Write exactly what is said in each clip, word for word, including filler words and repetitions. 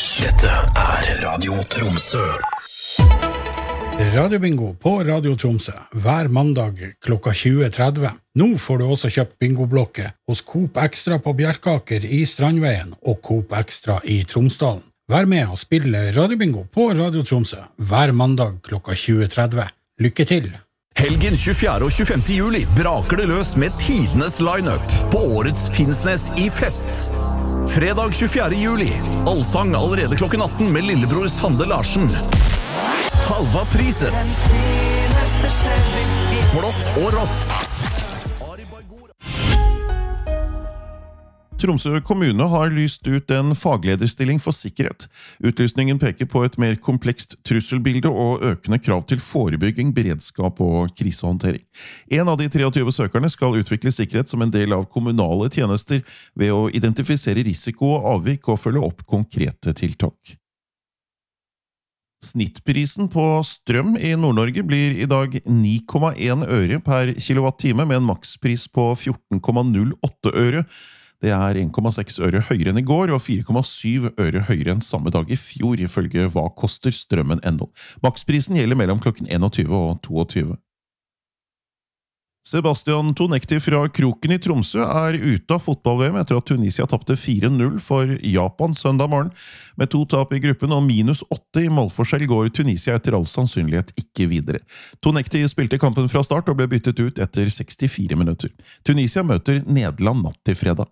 Dette er Radio Tromsø. Radiobingo på Radio Tromsø hver mandag klokka tjue tretti. Nå får du også kjøpt bingoblokke hos Coop Extra på Bjerkaker i Strandveien og Coop Extra i Tromsdalen. Vær med og spille Radiobingo på Radio Tromsø hver mandag klokka tjue tretti. Lykke til! Helgen tjuefjerde og tjuefemte juli braker det løs med tidenes line-up på årets Finnsnes i fest. Fredag tjuefjerde juli, allsang allerede klokken atten med lillebror Sande Larsen. Halva priset. Blått og rått. Tromsø kommune har lyst ut en faglederstilling for sikkerhet. Utlysningen peker på et mer komplekst trusselbilde og økende krav til forebygging, beredskap og krisehåndtering. En av de treogtyve søkerne skal utvikle sikkerhet som en del av kommunale tjenester ved å identifisere risiko og avvik og følge opp konkrete tiltak. Snittprisen på strøm i Nord-Norge blir i dag ni komma en øre per kilowatt-time med en makspris på fjorten komma null åtte øre. Det er en komma seks øre høyere enn i går og fire komma syv øre høyere enn samme dag i fjor, ifølge Hva koster strømmen punkt no. Maksprisen gjelder mellom klokken enogtyve og toogtyve. Sebastian Tonekti fra Kroken i Tromsø er ute av fotball-V M etter at Tunisia tappte fire null for Japan søndag morgen. Med to tap i gruppen og minus åtte i målforskjell går Tunisia etter all sannsynlighet ikke videre. Tonekti spilte kampen fra start og ble byttet ut etter sekstifire minutter. Tunisia møter Nederland natt til fredag.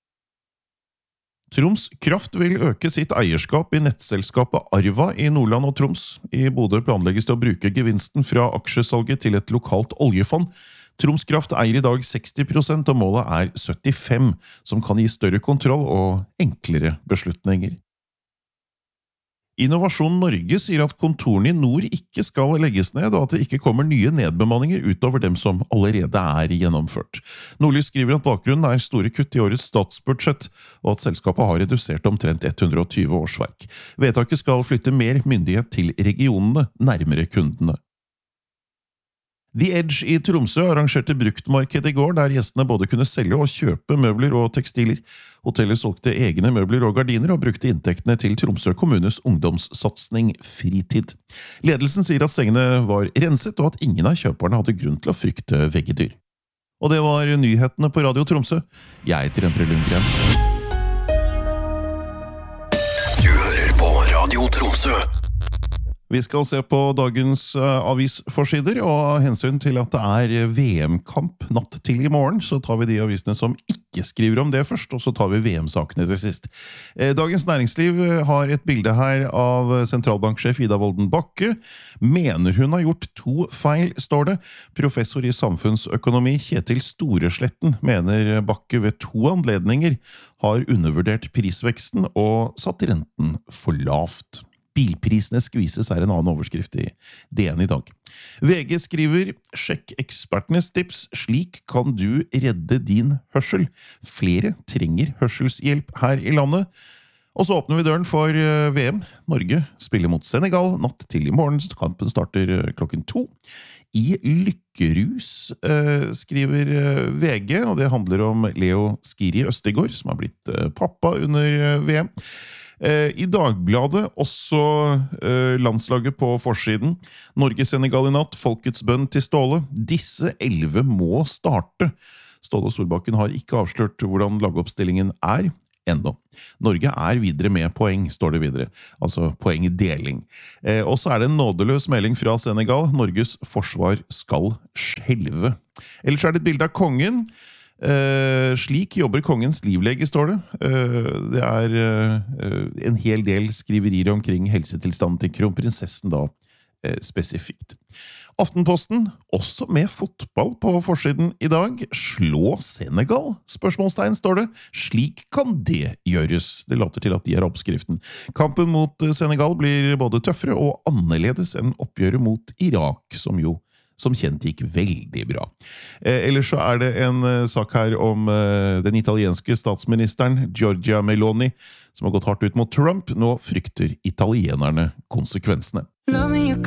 Troms Kraft vil øke sitt eierskap i nettselskapet Arva i Nordland og Troms. I Bodø planlegges det å bruke gevinsten fra aksjesalget til et lokalt oljefond. Troms Kraft eier i dag seksti prosent, og målet er syttifem, som kan gi større kontroll og enklere beslutninger. Innovasjon Norge sier at kontorene i nord ikke skal legges ned, og at det ikke kommer nye nedbemanninger utover dem som allerede er gjennomført. Nordlys skriver at bakgrunnen er store kutt i årets statsbudsjett, og at selskapet har redusert omtrent hundre og tjue årsverk. Vedtaket skal flytte mer myndighet til regionene, nærmere kundene. The Edge i Tromsø arrangerte bruktmarked i går, der gjestene både kunne selge og kjøpe møbler og tekstiler. Hotellet solgte egne møbler og gardiner og brukte inntektene til Tromsø kommunes ungdomssatsning Fritid. Ledelsen sier at sengene var renset, og at ingen av kjøperne hadde grunn til å frykte veggedyr. Og det var nyhetene på Radio Tromsø. Jeg heter Endre Lundgren. Du hører på Radio Tromsø. Vi skal se på dagens uh, avisforsider, og av hensyn til at det er V M-kamp natt til i morgen, så tar vi de avisene som ikke skriver om det først, og så tar vi V M-sakene til sist. Eh, Dagens Næringsliv har et bilde her av sentralbanksjef Ida Wolden Bakke. Mener hun har gjort to feil, står det. Professor i samfunnsøkonomi Kjetil Storesletten mener Bakke ved to anledninger har undervurdert prisveksten og satt renten for lavt. Bilprisene skvises er en annen overskrift i D N i dag. V G skriver, sjekk ekspertenes tips, slik kan du redde din hørsel. Flere trenger hørselshjelp her i landet. Og så åpner vi døren for V M. Norge spiller mot Senegal natt til i morgen. Kampen starter klokken to. I lykkerus, eh, skriver V G, og det handler om Leo Skiri Østegård, som har blitt eh, pappa under V M. I Dagbladet også eh, landslaget på forsiden. Norge-Senegal i natt, folkets bønn til Ståle. Disse elleve må starte. Ståle Solbakken har ikke avslørt hvordan lagoppstillingen er enda. Norge er videre med poeng, står det videre. Altså poengdeling. Eh, og så er det en nådeløs melding fra Senegal. Norges forsvar skal skjelve. Ellers er det et bilde av kongen. Uh, slik jobber kongens livlege, står det. Uh, det er uh, en hel del skriverier omkring helsetilstanden til kronprinsessen da, uh, spesifikt. Aftenposten, også med fotball på forsiden i dag. Slå Senegal? Spørsmålstegn, står det. Slik kan det gjøres. Det later til at de er oppskriften. Kampen mot Senegal blir både tøffere og annerledes enn oppgjøret mot Irak, som jo som kjent gikk veldig bra. Eh, ellers så er det en eh, sak her om eh, den italienske statsministeren Giorgia Meloni, som har gått hardt ut mot Trump. Nå frykter italienerne konsekvensene.